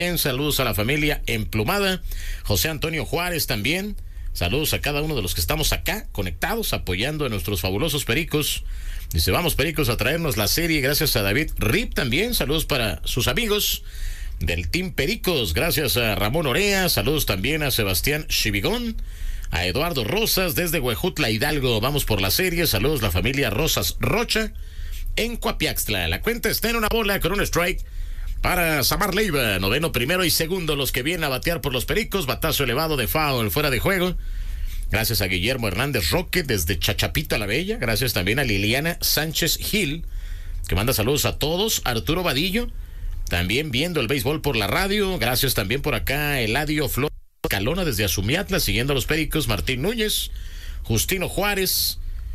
Saludos a la familia Emplumada. José Antonio Juárez también. Saludos a cada uno de los que estamos acá conectados, apoyando a nuestros fabulosos Pericos. Dice, vamos Pericos a traernos la serie. Gracias a David Rip también. Saludos para sus amigos del Team Pericos. Gracias a Ramón Orea. Saludos también a Sebastián Chivigón. A Eduardo Rosas desde Huejutla, Hidalgo. Vamos por la serie. Saludos a la familia Rosas Rocha en Coapiaxtla. La cuenta está en una bola con un strike para Samar Leiva, noveno, primero y segundo, los que vienen a batear por los Pericos. Batazo elevado de foul fuera de juego. Gracias a Guillermo Hernández Roque desde Chachapita la Bella. Gracias también a Liliana Sánchez Gil, que manda saludos a todos. Arturo Vadillo, también viendo el béisbol por la radio. Gracias también por acá Eladio Flores Calona desde Azumiatla, siguiendo a los Pericos. Martín Núñez, Justino Juárez.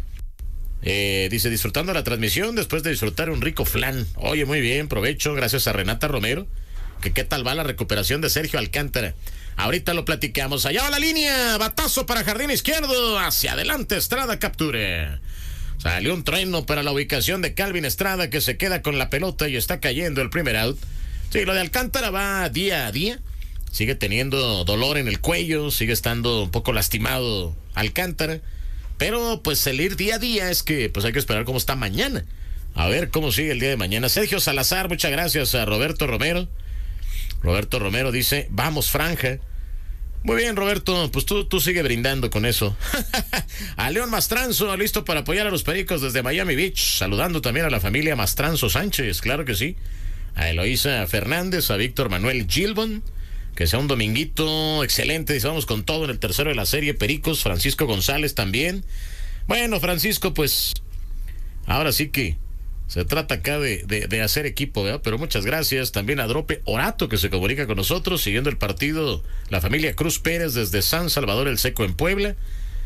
Dice, disfrutando la transmisión después de disfrutar un rico flan. Oye, muy bien, provecho. Gracias a Renata Romero. Que qué tal va la recuperación de Sergio Alcántara. Ahorita lo platicamos. Allá va la línea. Batazo para jardín izquierdo. Hacia adelante Estrada captura. Salió un trueno para la ubicación de Calvin Estrada, que se queda con la pelota y está cayendo el primer out. Sí, lo de Alcántara va día a día. Sigue teniendo dolor en el cuello. Sigue estando un poco lastimado Alcántara. Pero pues el ir día a día es que pues hay que esperar cómo está mañana. A ver cómo sigue el día de mañana. Sergio Salazar, muchas gracias a Roberto Romero. Roberto Romero dice, vamos franja. Muy bien, Roberto, pues tú sigue brindando con eso. A León Mastranzo, listo para apoyar a los Pericos desde Miami Beach. Saludando también a la familia Mastranzo Sánchez, claro que sí. A Eloísa Fernández, a Víctor Manuel Gilbon. Que sea un dominguito excelente. Dice, vamos con todo en el tercero de la serie Pericos. Francisco González también. Bueno, Francisco, pues ahora sí que se trata acá de hacer equipo, ¿verdad? Pero muchas gracias también a Drope Orato, que se comunica con nosotros siguiendo el partido. La familia Cruz Pérez desde San Salvador el Seco en Puebla.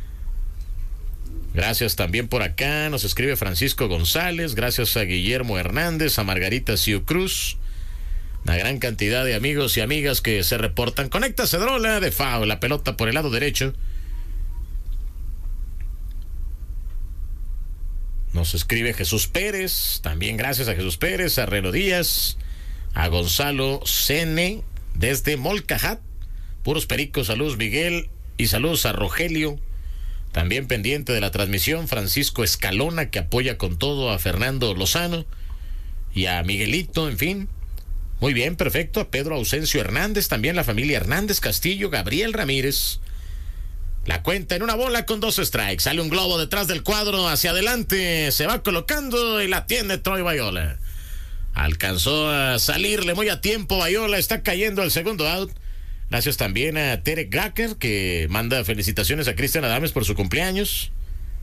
Gracias también por acá. Nos escribe Francisco González. Gracias a Guillermo Hernández, a Margarita Siu Cruz. Una gran cantidad de amigos y amigas que se reportan. Conecta Cedrola de foul, la pelota por el lado derecho. Nos escribe Jesús Pérez. También gracias a Jesús Pérez, a Reno Díaz, a Gonzalo Cene desde Molcajat. Puros Pericos, saludos Miguel y saludos a Rogelio. También pendiente de la transmisión, Francisco Escalona, que apoya con todo a Fernando Lozano y a Miguelito, en fin. Muy bien, perfecto. A Pedro Ausencio Hernández, también la familia Hernández Castillo, Gabriel Ramírez. La cuenta en una bola con 2 strikes. Sale un globo detrás del cuadro, hacia adelante, se va colocando y la tiene Troy Bayola. Alcanzó a salirle muy a tiempo Bayola, está cayendo el segundo out. Gracias también a Tere Gracker, que manda felicitaciones a Cristian Adames por su cumpleaños.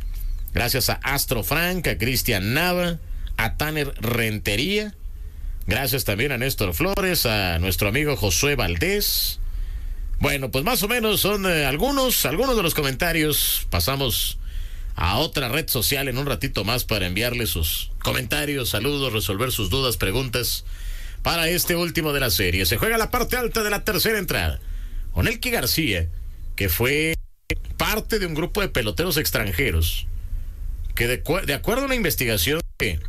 Gracias a Astro Frank, a Cristian Nava, a Tanner Rentería. Gracias también a Néstor Flores, a nuestro amigo Josué Valdés. Bueno, pues más o menos son algunos de los comentarios. Pasamos a otra red social en un ratito más para enviarle sus comentarios, saludos, resolver sus dudas, preguntas para este último de la serie. Se juega la parte alta de la tercera entrada. Onelki García, que fue parte de un grupo de peloteros extranjeros, que de acuerdo a una investigación que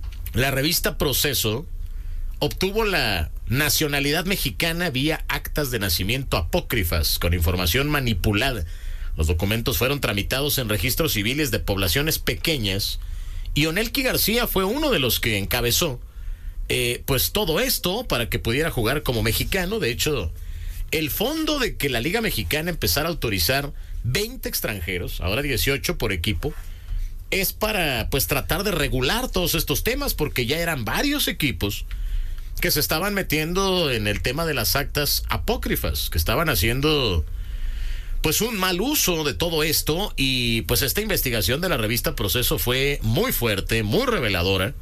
la revista Proceso obtuvo la nacionalidad mexicana vía actas de nacimiento apócrifas con información manipulada. Los documentos fueron tramitados en registros civiles de poblaciones pequeñas y Onelki García fue uno de los que encabezó pues todo esto para que pudiera jugar como mexicano. De hecho, el fondo de que la Liga Mexicana empezara a autorizar 20 extranjeros, ahora 18 por equipo, es para pues tratar de regular todos estos temas, porque ya eran varios equipos que se estaban metiendo en el tema de las actas apócrifas, que estaban haciendo pues un mal uso de todo esto. Y pues esta investigación de la revista Proceso fue muy fuerte, muy reveladora.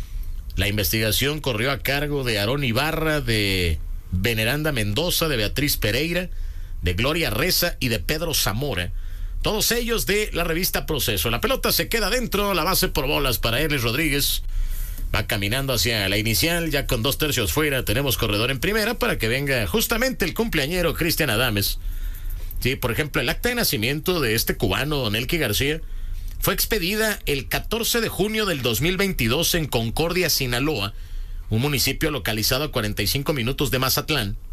La investigación corrió a cargo de Aarón Ibarra, de Veneranda Mendoza, de Beatriz Pereira, de Gloria Reza y de Pedro Zamora, todos ellos de la revista Proceso. La pelota se queda dentro, la base por bolas para Erles Rodríguez. Va caminando hacia la inicial, ya con 2/3 fuera. Tenemos corredor en primera para que venga justamente el cumpleañero Cristian Adames. Sí, por ejemplo, el acta de nacimiento de este cubano, Onelki García, fue expedida el 14 de junio del 2022 en Concordia, Sinaloa, un municipio localizado a 45 minutos de Mazatlán.